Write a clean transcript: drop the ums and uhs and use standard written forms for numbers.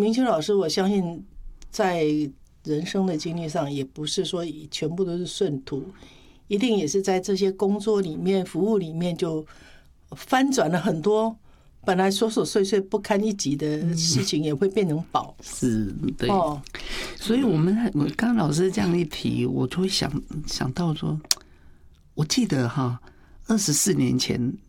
明清老师，我相信在人生的经历上，也不是说全部都是顺途，一定也是在这些工作里面、服务里面，就翻转了很多本来琐琐碎碎不堪一击的事情，也会变成宝。 是，对。所以我刚刚老师这样一提，我就会想到说，我记得24年前